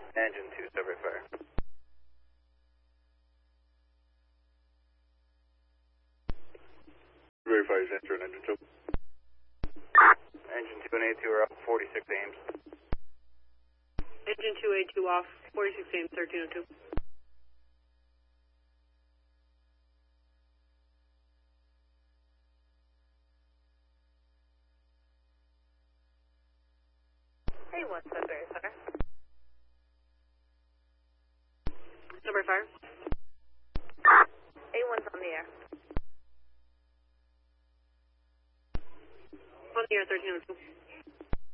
Engine 2, Subway Fire. Subway Fire is entering engine 2. Engine 2 and A2 are up, 46 Ames. Engine 2, A2 off, 46 Ames, 1302. A1 Sudbury Fire. Sudbury Fire. A1's on the air. On the air, 1302.